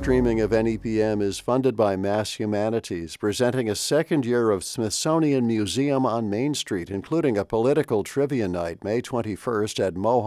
streaming of NEPM is funded by Mass Humanities, presenting a second year of Smithsonian Museum on Main Street, including a political trivia night May 21st at Mohawk